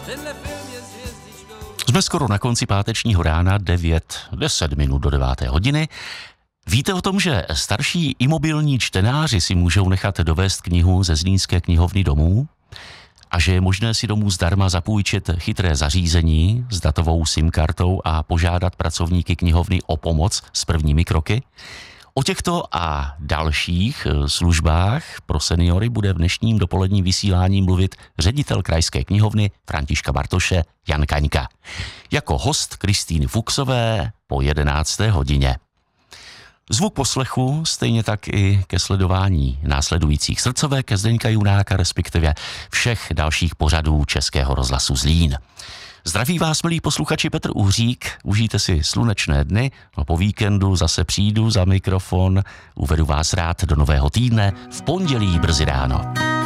Jsme skoro na konci pátečního rána, 10 minut do 9. hodiny. Víte o tom, že starší imobilní čtenáři si můžou nechat dovést knihu ze Zlínské knihovny domů? A že je možné si domů zdarma zapůjčit chytré zařízení s datovou SIM kartou a požádat pracovníky knihovny o pomoc s prvními kroky? O těchto a dalších službách pro seniory bude v dnešním dopoledním vysílání mluvit ředitel krajské knihovny Františka Bartoše Jan Kaňka. Jako host Kristýny Fuchsové po 11. hodině. Zvuk poslechu, stejně tak i ke sledování následujících srdcovek Zdeňka Junáka, respektive všech dalších pořadů Českého rozhlasu Zlín. Zdraví vás, milí posluchači, Petr Uhřík, užijte si slunečné dny, no po víkendu zase přijdu za mikrofon, uvedu vás rád do nového týdne v pondělí brzy ráno.